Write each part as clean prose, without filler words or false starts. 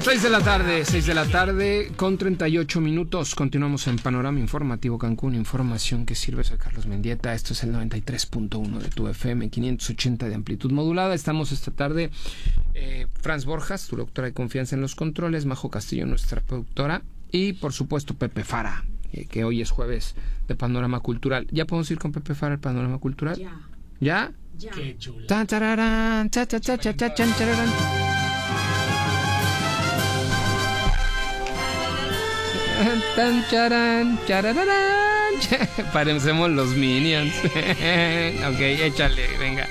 6 de la tarde con 38 minutos. Continuamos en Panorama Informativo Cancún. Información que sirve. Soy Carlos Mendieta. Esto es el 93.1 de tu FM, 580 de amplitud modulada. Estamos esta tarde, Franz Borjas, tu doctora de confianza en los controles, Majo Castillo, nuestra productora, y por supuesto Pepe Fara, que hoy es jueves de Panorama Cultural. ¿Ya podemos ir con Pepe Fara al Panorama Cultural? ¿Ya? Qué chula. Tan, tararán, cha, cha, cha, cha, cha, chan, chararán. Tan, charán, chararán. Parecemos los Minions. Ok, échale, venga.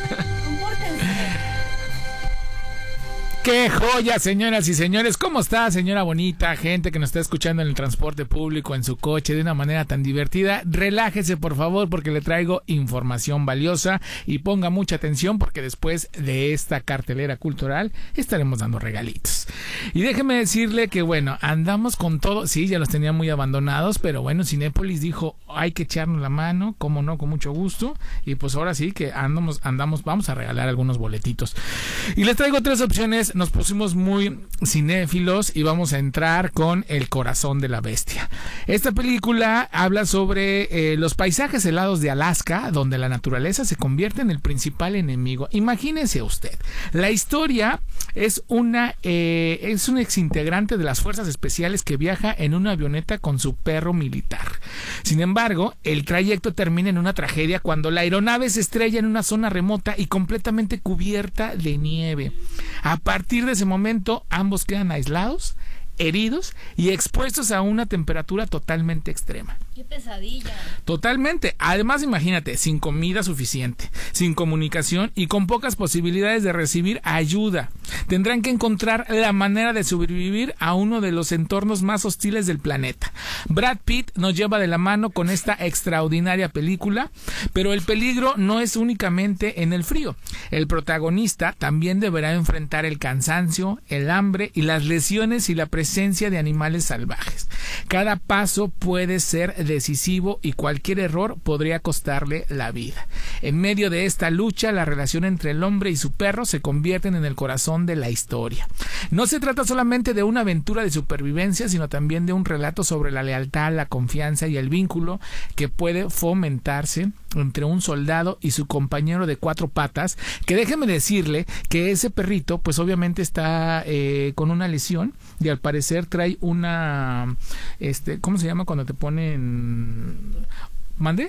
¡Qué joya, señoras y señores! ¿Cómo está, señora bonita? Gente que nos está escuchando en el transporte público, en su coche, de una manera tan divertida. Relájese, por favor, porque le traigo información valiosa. Y ponga mucha atención, porque después de esta cartelera cultural estaremos dando regalitos. Y déjeme decirle que, bueno, andamos con todo. Sí, ya los tenía muy abandonados, pero bueno, Cinépolis dijo, hay que echarnos la mano, cómo no, con mucho gusto. Y pues ahora sí que andamos, vamos a regalar algunos boletitos. Y les traigo tres opciones. Nos pusimos muy cinéfilos y vamos a entrar con El corazón de la bestia. Esta película habla sobre los paisajes helados de Alaska, donde la naturaleza se convierte en el principal enemigo. Imagínese usted, la historia es un exintegrante de las fuerzas especiales que viaja en una avioneta con su perro militar. Sin embargo, el trayecto termina en una tragedia cuando la aeronave se estrella en una zona remota y completamente cubierta de nieve. A partir de ese momento, ambos quedan aislados, heridos y expuestos a una temperatura totalmente extrema. ¡Qué pesadilla! Totalmente. Además, imagínate, sin comida suficiente, sin comunicación y con pocas posibilidades de recibir ayuda. Tendrán que encontrar la manera de sobrevivir a uno de los entornos más hostiles del planeta. Brad Pitt nos lleva de la mano con esta extraordinaria película, pero el peligro no es únicamente en el frío. El protagonista también deberá enfrentar el cansancio, el hambre y las lesiones y la presencia de animales salvajes. Cada paso puede ser decisivo y cualquier error podría costarle la vida. En medio de esta lucha, la relación entre el hombre y su perro se convierten en el corazón de la historia. No se trata solamente de una aventura de supervivencia, sino también de un relato sobre la lealtad, la confianza y el vínculo que puede fomentarse entre un soldado y su compañero de cuatro patas, que déjeme decirle que ese perrito pues obviamente está con una lesión y al parecer trae una ¿cómo se llama cuando te ponen? ¿Mande?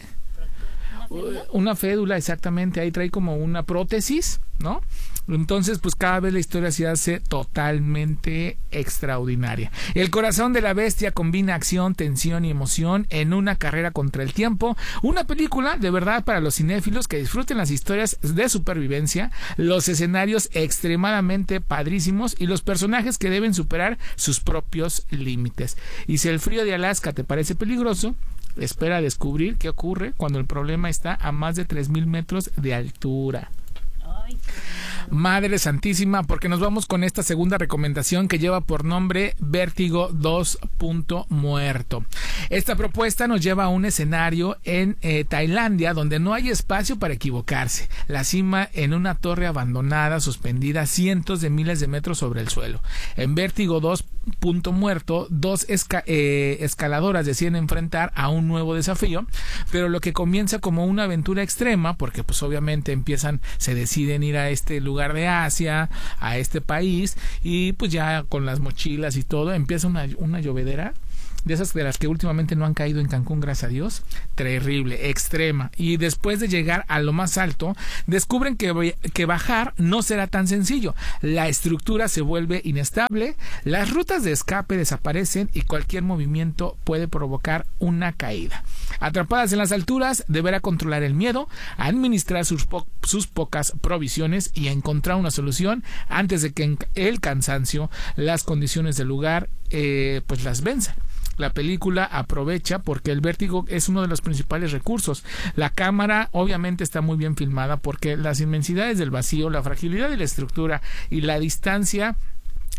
Una fédula, exactamente, ahí trae como una prótesis, ¿no? Entonces, pues cada vez la historia se hace totalmente extraordinaria. El corazón de la bestia combina acción, tensión y emoción en una carrera contra el tiempo. Una película de verdad para los cinéfilos que disfruten las historias de supervivencia, los escenarios extremadamente padrísimos y los personajes que deben superar sus propios límites. Y si el frío de Alaska te parece peligroso, espera descubrir qué ocurre cuando el problema está a más de 3,000 metros de altura. Ay, Madre Santísima, porque nos vamos con esta segunda recomendación que lleva por nombre Vértigo 2. Muerto. Esta propuesta nos lleva a un escenario en Tailandia donde no hay espacio para equivocarse. La cima en una torre abandonada suspendida a cientos de miles de metros sobre el suelo. En Vértigo 2. Muerto, dos escaladoras deciden enfrentar a un nuevo desafío, pero lo que comienza como una aventura extrema, porque pues obviamente se deciden ir a este lugar de Asia, a este país, y pues ya con las mochilas y todo, empieza una llovedera de esas de las que últimamente no han caído en Cancún, gracias a Dios, terrible, extrema, y después de llegar a lo más alto, descubren que bajar no será tan sencillo, la estructura se vuelve inestable, las rutas de escape desaparecen y cualquier movimiento puede provocar una caída. Atrapadas en las alturas, deberá controlar el miedo, administrar sus pocas provisiones y encontrar una solución antes de que el cansancio, las condiciones del lugar, pues las venzan. La película aprovecha porque el vértigo es uno de los principales recursos. La cámara obviamente está muy bien filmada porque las inmensidades del vacío, la fragilidad de la estructura y la distancia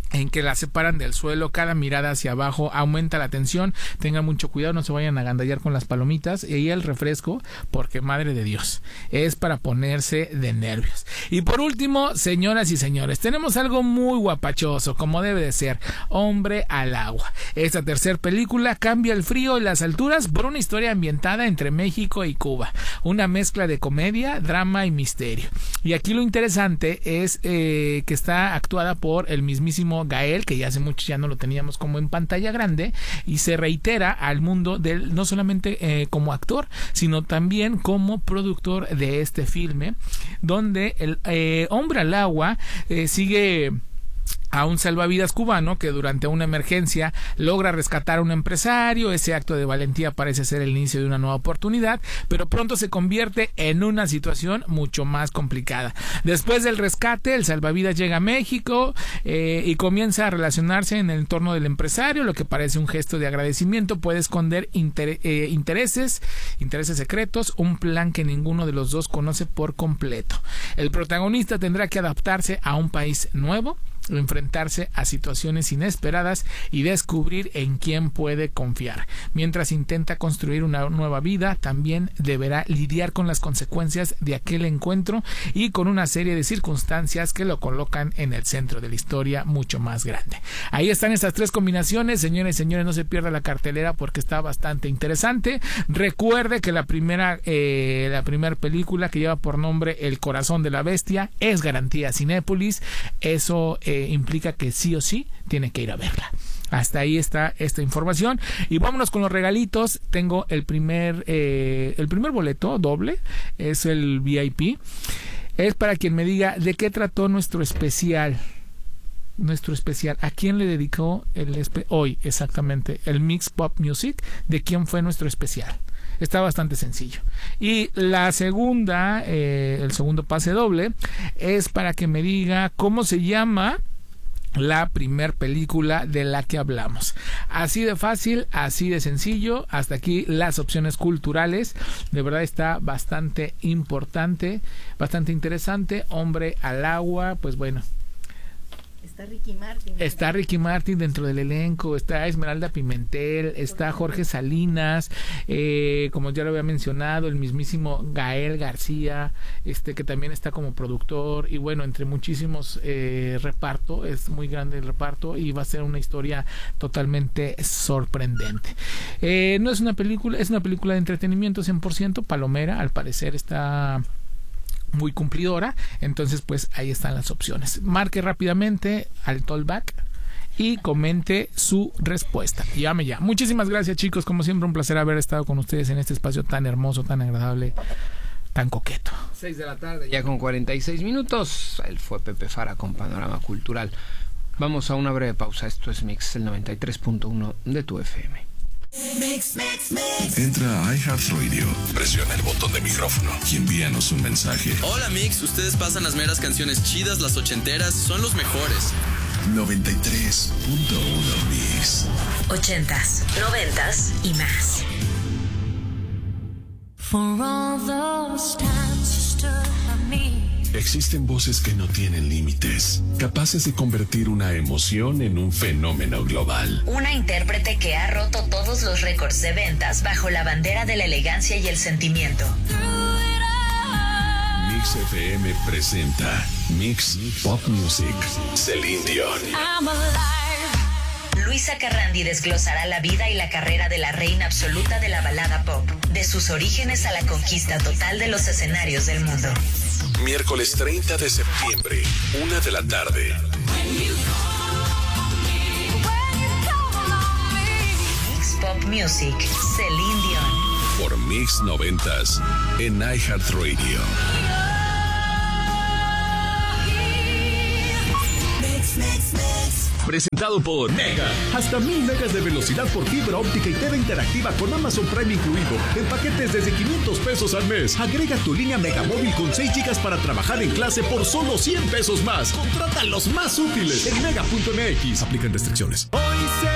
en que la separan del suelo, cada mirada hacia abajo aumenta la tensión. Tengan mucho cuidado, no se vayan a agandallar con las palomitas y el refresco, porque madre de Dios, es para ponerse de nervios. Y por último, señoras y señores, tenemos algo muy guapachoso, como debe de ser, Hombre al agua. Esta tercera película cambia el frío y las alturas por una historia ambientada entre México y Cuba, una mezcla de comedia, drama y misterio. Y aquí lo interesante es que está actuada por el mismísimo Gael, que ya hace mucho ya no lo teníamos como en pantalla grande, y se reitera al mundo del, no solamente como actor, sino también como productor de este filme, donde el Hombre al agua sigue a un salvavidas cubano que durante una emergencia logra rescatar a un empresario. Ese acto de valentía parece ser el inicio de una nueva oportunidad, pero pronto se convierte en una situación mucho más complicada. Después del rescate, el salvavidas llega a México y comienza a relacionarse en el entorno del empresario. Lo que parece un gesto de agradecimiento puede esconder intereses secretos, un plan que ninguno de los dos conoce por completo. El protagonista tendrá que adaptarse a un país nuevo, enfrentarse a situaciones inesperadas y descubrir en quién puede confiar. Mientras intenta construir una nueva vida, también deberá lidiar con las consecuencias de aquel encuentro y con una serie de circunstancias que lo colocan en el centro de la historia mucho más grande. Ahí están estas tres combinaciones, señores y señores, no se pierda la cartelera porque está bastante interesante. Recuerde que la primera película, que lleva por nombre El corazón de la bestia, es garantía Cinépolis. Eso implica que sí o sí tiene que ir a verla. Hasta ahí está esta información y vámonos con los regalitos. Tengo el primer boleto doble, es el VIP. Es para quien me diga de qué trató nuestro especial. ¿A quién le dedicó hoy exactamente el Mix Pop Music? ¿De quién fue nuestro especial? Está bastante sencillo. Y la segunda, el segundo pase doble, es para que me diga cómo se llama la primer película de la que hablamos. Así de fácil, así de sencillo. Hasta aquí las opciones culturales. De verdad está bastante importante, bastante interesante. Hombre al agua, pues bueno. Está Ricky Martin dentro del elenco, está Esmeralda Pimentel, está Jorge Salinas, como ya lo había mencionado, el mismísimo Gael García, que también está como productor, y bueno, entre muchísimos reparto, es muy grande el reparto y va a ser una historia totalmente sorprendente. No es una película, es una película de entretenimiento 100%, palomera, al parecer está muy cumplidora, entonces pues ahí están las opciones. Marque rápidamente al tollback y comente su respuesta. Llame ya. Muchísimas gracias, chicos, como siempre un placer haber estado con ustedes en este espacio tan hermoso, tan agradable, tan coqueto. 6 de la tarde, ya con 46 minutos. Él fue Pepe Fara con Panorama Cultural. Vamos a una breve pausa. Esto es Mix, el 93.1 de tu FM. Entra a iHeartRadio, presiona el botón de micrófono y envíanos un mensaje. Hola Mix, ustedes pasan las meras canciones chidas, las ochenteras, son los mejores. 93.1 Mix. 80s, 90s y más. For all those times you stood by me. Existen voces que no tienen límites, capaces de convertir una emoción en un fenómeno global. Una intérprete que ha roto todos los récords de ventas bajo la bandera de la elegancia y el sentimiento. Mix FM presenta Mix Pop Music, Celine Dion. Luisa Carrandi desglosará la vida y la carrera de la reina absoluta de la balada pop, de sus orígenes a la conquista total de los escenarios del mundo. Miércoles 30 de septiembre, 1 de la tarde. Mix Pop Music, Celine Dion. Por Mix 90s, en iHeartRadio. Presentado por Mega. Hasta 1000 megas de velocidad por fibra óptica y TV interactiva con Amazon Prime incluido. En paquetes desde 500 pesos al mes. Agrega tu línea Mega Móvil con 6 gigas para trabajar en clase por solo 100 pesos más. Contrata los más útiles en mega.mx. Aplican restricciones. Hoy se